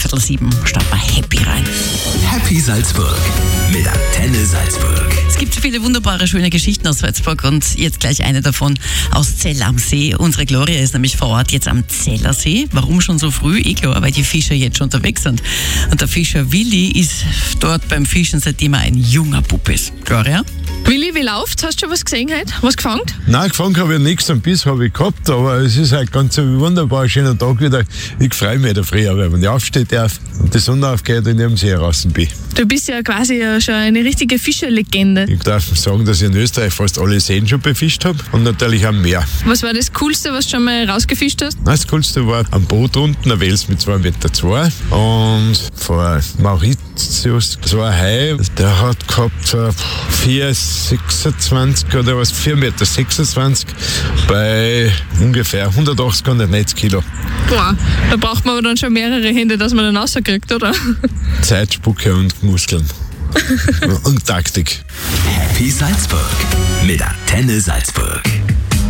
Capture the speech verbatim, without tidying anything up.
Viertel sieben starten wir happy rein. Happy Salzburg mit Antenne Salzburg. Es gibt so viele wunderbare, schöne Geschichten aus Salzburg und jetzt gleich eine davon aus Zell am See. Unsere Gloria ist nämlich vor Ort jetzt am Zellersee. Warum schon so früh? Eh klar, weil die Fischer jetzt schon unterwegs sind. Und der Fischer Willi ist dort beim Fischen, seitdem er ein junger Bub ist. Gloria? Willi, wie läuft's? Hast du schon was gesehen heute? Was gefangen? Nein, gefangen habe ich nichts, einen Biss habe ich gehabt, aber es ist halt ganz ein wunderbar schöner Tag wieder. Ich freue mich in der Früh, weil wenn ich aufstehen darf und die Sonne aufgeht und ich am See draußen bin. Du bist ja quasi schon eine richtige Fischerlegende. Ich darf sagen, dass ich in Österreich fast alle Seen schon befischt habe und natürlich am Meer. Was war das Coolste, was du schon mal rausgefischt hast? Das Coolste war am Boot unten, ein Wels mit zwei Meter zwei und vor Mauritius, so ein Hai, der hat gehabt äh, vier Meter sechsundzwanzig oder was, vier Meter sechsundzwanzig bei ungefähr hundertachtzig, hundertneunzig Kilo. Boah, da braucht man aber dann schon mehrere Hände, dass man dann rauskriegt, oder? Zeit, Spucke und Muskeln. Und Taktik. Happy Salzburg mit Antenne Salzburg.